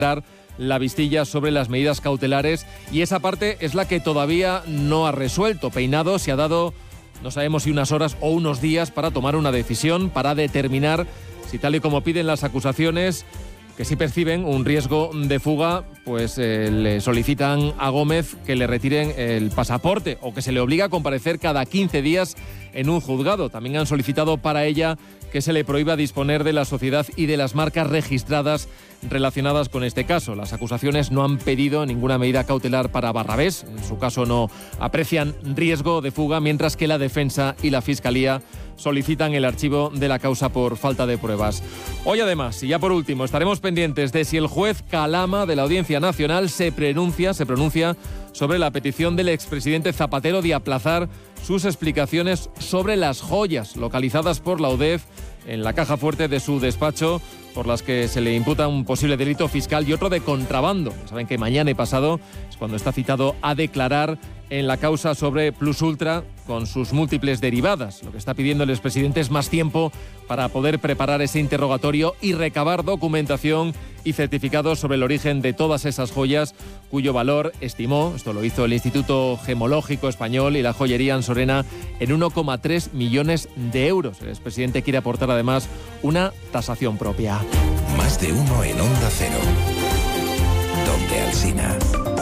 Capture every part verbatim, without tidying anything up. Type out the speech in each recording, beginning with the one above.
la vistilla sobre las medidas cautelares, y esa parte es la que todavía no ha resuelto. Peinado se ha dado, no sabemos si unas horas o unos días, para tomar una decisión, para determinar si, tal y como piden las acusaciones, que si perciben un riesgo de fuga, pues eh, le solicitan a Gómez que le retiren el pasaporte o que se le obliga a comparecer cada quince días en un juzgado. También han solicitado para ella que se le prohíba disponer de la sociedad y de las marcas registradas relacionadas con este caso. Las acusaciones no han pedido ninguna medida cautelar para Barrabés. En su caso no aprecian riesgo de fuga, mientras que la defensa y la fiscalía solicitan el archivo de la causa por falta de pruebas. Hoy, además, y ya por último, estaremos pendientes de si el juez Calama de la Audiencia Nacional se pronuncia, se pronuncia sobre la petición del expresidente Zapatero de aplazar sus explicaciones sobre las joyas localizadas por la U D E F en la caja fuerte de su despacho, por las que se le imputa un posible delito fiscal y otro de contrabando. Saben que mañana y pasado es cuando está citado a declarar en la causa sobre Plus Ultra con sus múltiples derivadas. Lo que está pidiendo el expresidente es más tiempo para poder preparar ese interrogatorio y recabar documentación y certificados sobre el origen de todas esas joyas, cuyo valor estimó, esto lo hizo el Instituto Gemológico Español y la joyería Ansorena, en uno coma tres millones de euros. El expresidente quiere aportar además una tasación propia. Más de uno en Onda Cero. Donde Alsina.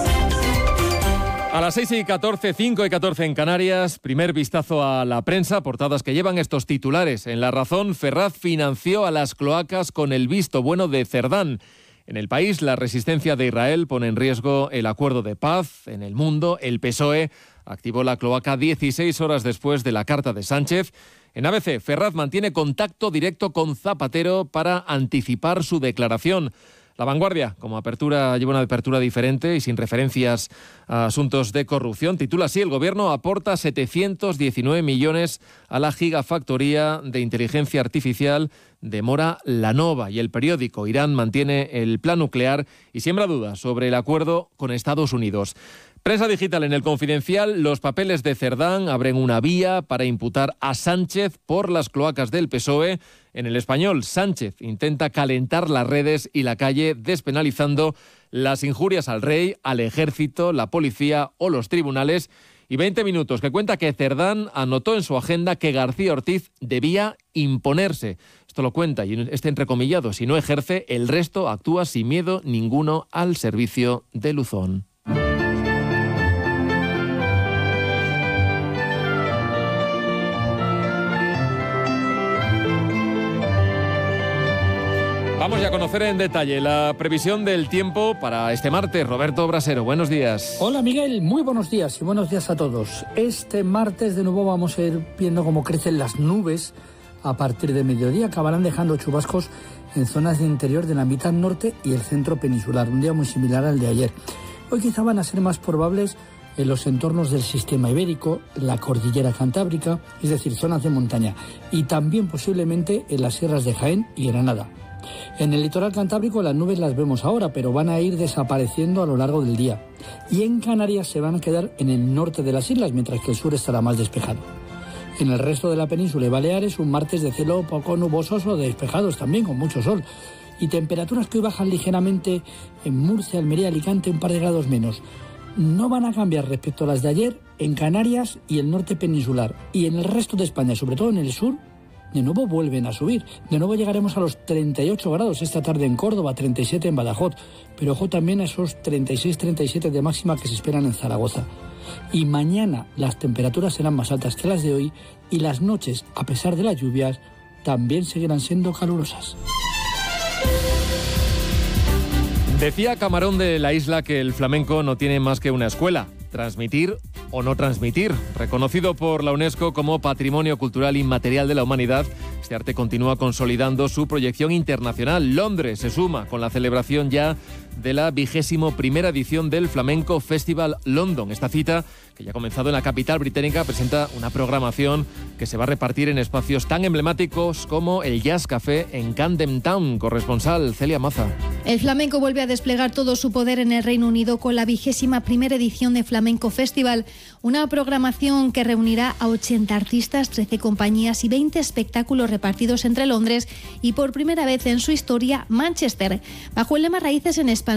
A las seis y catorce, cinco y catorce en Canarias, primer vistazo a la prensa, portadas que llevan estos titulares. En La Razón, Ferraz financió a las cloacas con el visto bueno de Cerdán. En El País, la resistencia de Israel pone en riesgo el acuerdo de paz. En El Mundo, el P S O E activó la cloaca dieciséis horas después de la carta de Sánchez. En A B C, Ferraz mantiene contacto directo con Zapatero para anticipar su declaración. La Vanguardia, como apertura, lleva una apertura diferente y sin referencias a asuntos de corrupción, titula así: el gobierno aporta setecientos diecinueve millones a la gigafactoría de inteligencia artificial de Mora Lanova. Y El Periódico, Irán mantiene el plan nuclear y siembra dudas sobre el acuerdo con Estados Unidos. Prensa digital, en El Confidencial, los papeles de Cerdán abren una vía para imputar a Sánchez por las cloacas del P S O E. En El Español, Sánchez intenta calentar las redes y la calle despenalizando las injurias al rey, al ejército, la policía o los tribunales. Y veinte minutos, que cuenta que Cerdán anotó en su agenda que García Ortiz debía imponerse. Esto lo cuenta, y este entrecomillado: si no ejerce, el resto actúa sin miedo ninguno al servicio de Luzón. Vamos ya a conocer en detalle la previsión del tiempo para este martes. Roberto Brasero, buenos días. Hola Miguel, muy buenos días y buenos días a todos. Este martes de nuevo vamos a ir viendo cómo crecen las nubes a partir de mediodía. Acabarán dejando chubascos en zonas de interior de la mitad norte y el centro peninsular. Un día muy similar al de ayer. Hoy quizá van a ser más probables en los entornos del sistema ibérico, la cordillera cantábrica, es decir, zonas de montaña, y también posiblemente en las sierras de Jaén y Granada. En el litoral cantábrico las nubes las vemos ahora, pero van a ir desapareciendo a lo largo del día. Y en Canarias se van a quedar en el norte de las islas, mientras que el sur estará más despejado. En el resto de la península y Baleares, un martes de cielo poco nubosos o despejados también, con mucho sol. Y temperaturas que hoy bajan ligeramente en Murcia, Almería, Alicante, un par de grados menos. No van a cambiar respecto a las de ayer en Canarias y el norte peninsular. Y en el resto de España, sobre todo en el sur, de nuevo vuelven a subir. De nuevo llegaremos a los treinta y ocho grados esta tarde en Córdoba, treinta y siete en Badajoz, pero ojo también a esos treinta y seis treinta y siete de máxima que se esperan en Zaragoza. Y mañana las temperaturas serán más altas que las de hoy y las noches, a pesar de las lluvias, también seguirán siendo calurosas. Decía Camarón de la Isla que el flamenco no tiene más que una escuela: transmitir o no transmitir. Reconocido por la UNESCO como Patrimonio Cultural Inmaterial de la Humanidad, este arte continúa consolidando su proyección internacional. Londres se suma con la celebración ya de la vigésimo primera edición del Flamenco Festival London. Esta cita, que ya ha comenzado en la capital británica, presenta una programación que se va a repartir en espacios tan emblemáticos como el Jazz Café en Camden Town. Corresponsal Celia Maza. El flamenco vuelve a desplegar todo su poder en el Reino Unido con la vigésima primera edición de Flamenco Festival, una programación que reunirá a ochenta artistas, trece compañías y veinte espectáculos repartidos entre Londres y, por primera vez en su historia, Manchester. Bajo el lema Raíces en España,